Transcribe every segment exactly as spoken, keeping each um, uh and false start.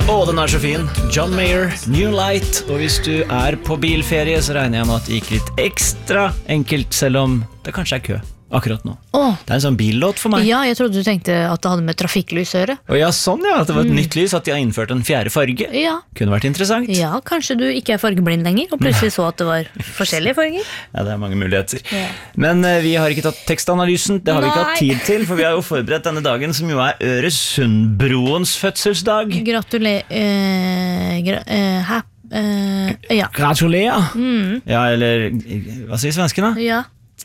Å, den er så fin. John Mayer, New Light. Og hvis du er på bilferie, så regner jeg med at det gikk litt ekstra enkelt, selv om det kanskje er kø akkurat nå. Åh. Det er en sånn billåt for meg. Ja, jeg trodde du tenkte at det hadde med trafikklys å gjøre. Og ja, sånn ja, at det var et mm. nytt lys, at de har innført en fjerde farge. Ja. Kunne vært interessant. Ja, kanskje du ikke er fargeblind lenger, og plutselig så at det var forskjellige farger. Ja, det er mange muligheter. Ja. Men uh, vi har ikke tatt tekstanalysen, det har Nei. vi ikke hatt tid til, for vi har jo forberedt denne dagen, som jo er Øresundbroens fødselsdag. Gratulerer. Eh, gra eh, hæ? Eh, ja. Gratulerer. Mm. Ja, eller hva sier svensken da? Ja.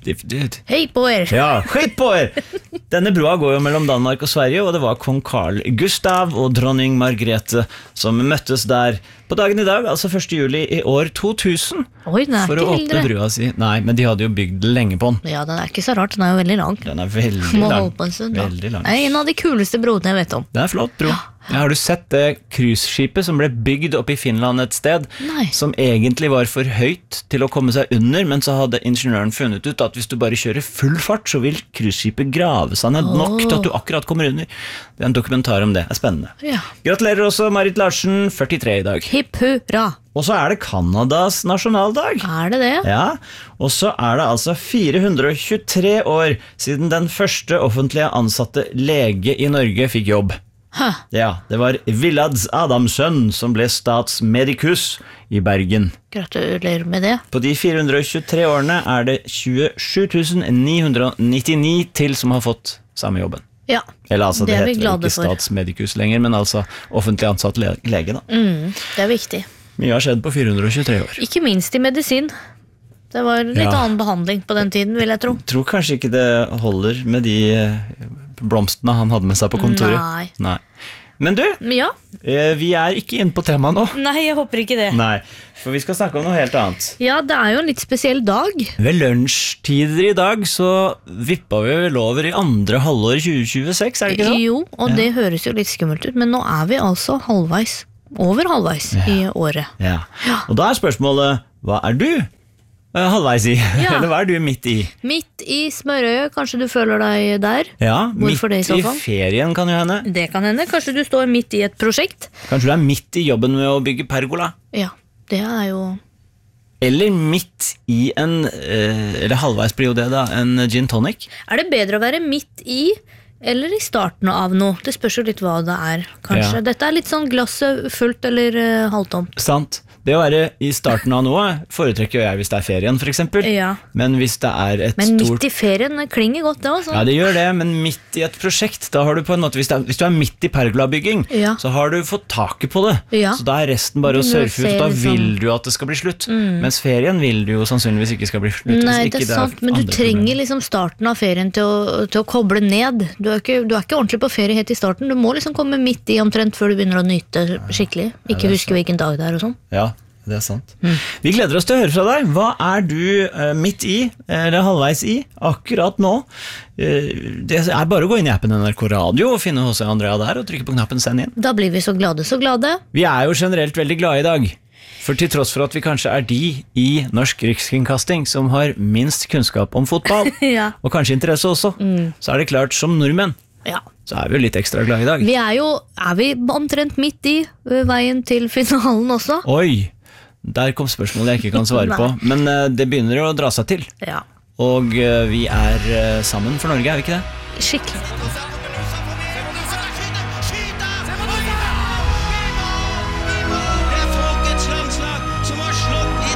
Hei på er. Ja, hei på er. Denne broa går jo mellom Danmark og Sverige, og det var kong Carl Gustav og dronning Margrethe som møttes der på dagen i dag, altså første juli i år to tusen. Oi, den er for å ikke åpne eldre. brua si. Nei, men de hadde jo bygd lenge på den. Ja, den er ikke så rart, den er jo veldig lang. Den er veldig Må lang. holde på en stund, da. Veldig lang. Det er en av de kuleste broene jeg vet om. Det er flott bro. Ja, har du sett det cruiseskipet som ble bygd oppe i Finland et sted, Nei. som egentlig var for høyt til å komme seg under, men så hadde ingeniøren funnet ut at hvis du bare kjører full fart, så vil cruiseskipet grave seg ned nok til at du akkurat kommer under. Det er en dokumentar om det. Det er spennende. Ja. Gratulerer også Marit Larsen, førtitre i dag. Hipp hurra. Og så er det Kanadas nasjonaldag. Er det det? Ja, og så er det altså fire hundre og tjuetre år siden den første offentlige ansatte lege i Norge fikk jobb. Hæ? Ja, det var Villads Adamsson som ble statsmedikus i Bergen. Gratulerer med det. På de fire hundre og tjuetre årene er det tjuesju tusen ni hundre og nittini til som har fått samme jobben. Ja, Eller altså, det, det er vi heter jo glade ikke for. statsmedikus lenger, men altså offentlig ansatt le lege da. Mm, det er viktig. Mye har skjedd på fire hundre og tjuetre år. Ikke minst i medisin. Det var litt Ja. annen behandling på den tiden, vil jeg tro. Tror kanskje ikke det holder med de eh, blomstene han hadde med seg på kontoret. Nei. Nei. Men du, Ja. eh, vi er ikke inne på temaet nå. Nei, jeg håper ikke det. Nei, for vi skal snakke om noe helt annet. Ja, det er jo en litt spesiell dag. Ved lunsjtider i dag så vippa vi vel over i andre halvår tjue tjueseks, er det ikke det? Jo, og Ja. det høres jo litt skummelt ut, men nå er vi altså halvveis, over halvveis i året. Ja. Og da er spørsmålet, hva er du eh, halvveis i? Ja. Eller hva er du midt i? Midt i smørøyet, kanskje du føler deg der? Ja, Hvorfor midt det i så i fall? ferien kan jo hende. Det kan hende, kanskje du står midt i et prosjekt? Kanskje du er midt i jobben med å bygge pergola. Ja, det er jo... Eller midt i en, eh, eller halvveis blir jo det da, en gin tonic. Er det bedre å være midt i, eller i starten av noe? Det spørs jo litt hva det er, kanskje. Ja. Dette er litt sånn glasset fullt eller uh, halvtomt. Sant? Det å være i starten av noe foretrekker jo jeg hvis det er ferien for eksempel. Ja. Men hvis det er et Men stort... midt i ferien det klinger godt det også. Ja, det gjør det, men midt i et prosjekt, da har du på en måte, hvis, det er, hvis du er midt i pergolabygging, Ja. så har du fått taket på det. Ja. Så da er resten bare å Du surfe ut, ser da liksom- vil du at det skal bli slutt. Mens ferien vil du jo sannsynligvis ikke skal bli slutt. hvis Nei, ikke det er sant, men du andre trenger problemer. liksom starten av ferien til å, til å koble ned. Du er, ikke, du er ikke ordentlig på ferie helt i starten. Du må liksom komme midt i omtrent før du begynner å nyte skikkelig. Ikke huske hvilken dag det er og sånn. Ja, det er sant. Vi gleder oss til å høre fra deg. Hva er du eh, midt i, eller halvveis i, akkurat nå? Eh, det er bare å gå inn i appen N R K Radio og finne H C Andrea der og trykke på knappen send inn. Da blir vi så glade, så glade. Vi er jo generelt veldig glade i dag. For til tross for at vi kanskje er de i Norsk Rikskringkasting som har minst kunnskap om fotball, Ja. og kanskje interesse også, så er det klart som nordmenn, Ja. så er vi jo litt ekstra glade i dag. Vi er jo er vi omtrent midt i ved veien til finalen også. Oi, der kom spørsmålet jeg ikke kan svare på, men eh, det begynner jo å dra seg til. Ja, Og eh, vi er eh, sammen for Norge, er vi ikke det? skikkelig.